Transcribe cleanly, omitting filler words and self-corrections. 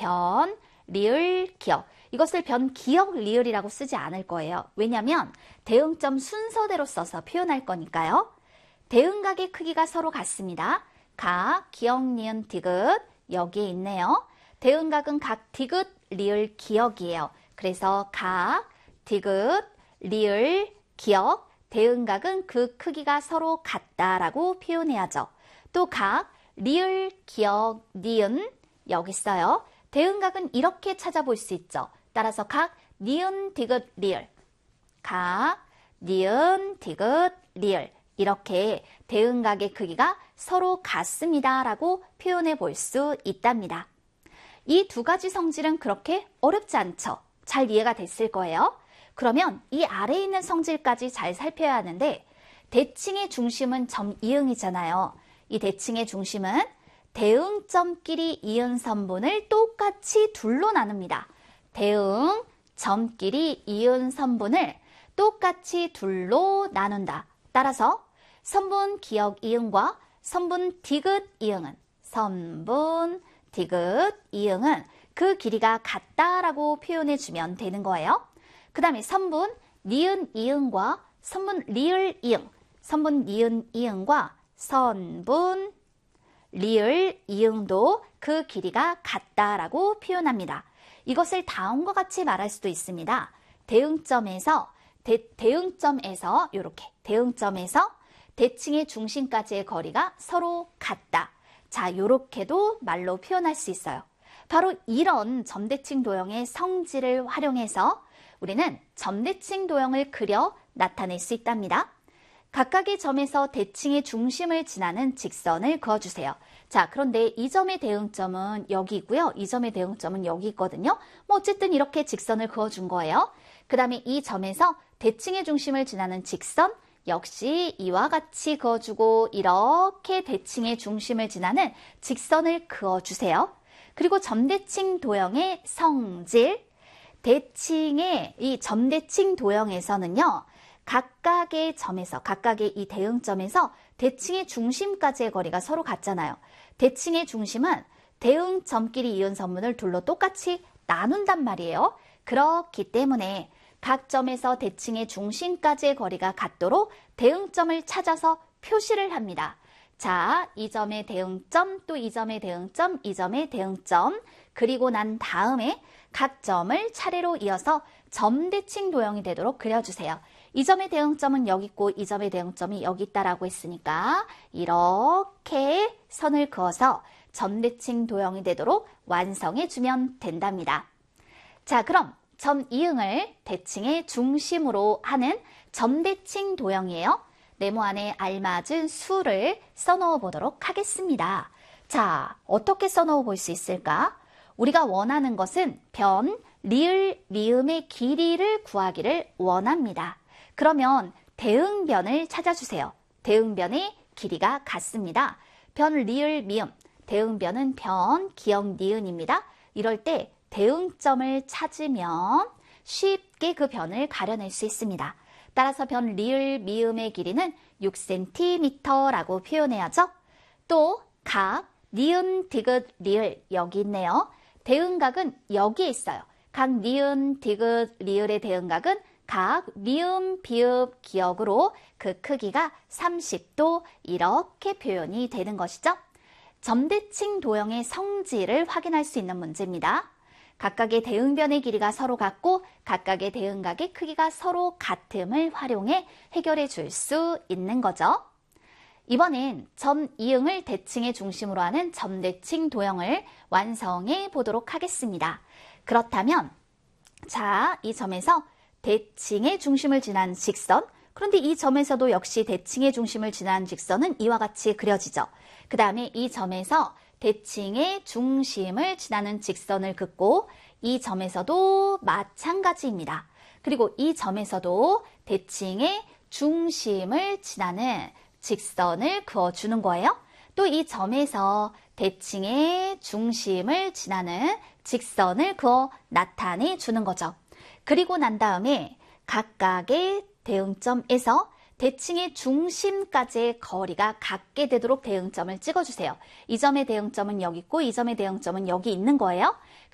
변, 리을, 기역. 이것을 변, 기역, 리을이라고 쓰지 않을 거예요. 왜냐하면 대응점 순서대로 써서 표현할 거니까요. 대응각의 크기가 서로 같습니다. 각, 기역, 니은, 디귿 여기에 있네요. 대응각은 각, 디귿, 리을, 기역이에요. 그래서 각, 디귿, 리을, 기역, 대응각은 그 크기가 서로 같다라고 표현해야죠. 또 각, 리을, 기역, 니은 여기 있어요. 대응각은 이렇게 찾아볼 수 있죠. 따라서 각, 니은, 디귿, 리을, 각, 니은, 디귿, 리을 이렇게 대응각의 크기가 서로 같습니다 라고 표현해 볼 수 있답니다. 이 두 가지 성질은 그렇게 어렵지 않죠? 잘 이해가 됐을 거예요. 그러면 이 아래에 있는 성질까지 잘 살펴야 하는데 대칭의 중심은 점 이응이잖아요. 이 대칭의 중심은 대응점끼리 이은 선분을 똑같이 둘로 나눕니다. 대응점끼리 이은 선분을 똑같이 둘로 나눈다. 따라서 선분 기역 이응과 선분 디귿 이응은 그 길이가 같다라고 표현해주면 되는 거예요. 그 다음에 선분 니은 이응과 선분 리을 이응, 선분 니은 이응과 선분 리을 이응도 그 길이가 같다라고 표현합니다. 이것을 다음과 같이 말할 수도 있습니다. 대응점에서 이렇게 대응점에서 대칭의 중심까지의 거리가 서로 같다. 자, 이렇게도 말로 표현할 수 있어요. 바로 이런 점대칭 도형의 성질을 활용해서 우리는 점대칭 도형을 그려 나타낼 수 있답니다. 각각의 점에서 대칭의 중심을 지나는 직선을 그어주세요. 자, 그런데 이 점의 대응점은 여기 있고요. 이 점의 대응점은 여기 있거든요. 어쨌든 이렇게 직선을 그어준 거예요. 그 다음에 이 점에서 대칭의 중심을 지나는 직선 역시 이와 같이 그어주고 이렇게 대칭의 중심을 지나는 직선을 그어주세요. 그리고 점대칭 도형의 성질, 이 점대칭 도형에서는요. 각각의 이 대응점에서 대칭의 중심까지의 거리가 서로 같잖아요. 대칭의 중심은 대응점끼리 이은 선분을 둘로 똑같이 나눈단 말이에요. 그렇기 때문에 각 점에서 대칭의 중심까지의 거리가 같도록 대응점을 찾아서 표시를 합니다. 자, 이 점의 대응점, 또 이 점의 대응점, 이 점의 대응점 그리고 난 다음에 각 점을 차례로 이어서 점대칭 도형이 되도록 그려주세요. 이 점의 대응점은 여기 있고 이 점의 대응점이 여기 있다라고 했으니까 이렇게 선을 그어서 점대칭 도형이 되도록 완성해주면 된답니다. 자, 그럼 점 이응을 대칭의 중심으로 하는 점대칭 도형이에요. 네모 안에 알맞은 수를 써넣어 보도록 하겠습니다. 자, 어떻게 써넣어 볼 수 있을까? 우리가 원하는 것은 변, 리을, 미음의 길이를 구하기를 원합니다. 그러면 대응변을 찾아주세요. 대응변의 길이가 같습니다. 변, 리을, 미음. 대응변은 변, 기역, 니은입니다. 이럴 때 대응점을 찾으면 쉽게 그 변을 가려낼 수 있습니다. 따라서 변, 리을, 미음의 길이는 6cm라고 표현해야죠. 또 각, 니은, 디귿, 리을 여기 있네요. 대응각은 여기에 있어요. 각 니은, 디귿, 리을의 대응각은 각 미음, 비읍, 기역으로 그 크기가 30도 이렇게 표현이 되는 것이죠. 점대칭 도형의 성질을 확인할 수 있는 문제입니다. 각각의 대응변의 길이가 서로 같고 각각의 대응각의 크기가 서로 같음을 활용해 해결해 줄 수 있는 거죠. 이번엔 점 이응을 대칭의 중심으로 하는 점대칭 도형을 완성해 보도록 하겠습니다. 그렇다면 자, 이 점에서 대칭의 중심을 지난 직선, 그런데 이 점에서도 역시 대칭의 중심을 지난 직선은 이와 같이 그려지죠. 그 다음에 이 점에서 대칭의 중심을 지나는 직선을 긋고 이 점에서도 마찬가지입니다. 그리고 이 점에서도 대칭의 중심을 지나는 직선을 그어주는 거예요. 또 이 점에서 대칭의 중심을 지나는 직선을 그어 나타내 주는 거죠. 그리고 난 다음에 각각의 대응점에서 대칭의 중심까지의 거리가 같게 되도록 대응점을 찍어주세요. 이 점의 대응점은 여기 있고 이 점의 대응점은 여기 있는 거예요.